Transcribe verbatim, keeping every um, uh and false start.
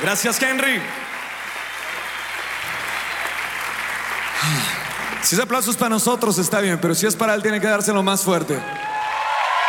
Gracias, Henry. Si ese aplauso es para nosotros, está bien, pero si es para él, tiene que dárselo más fuerte.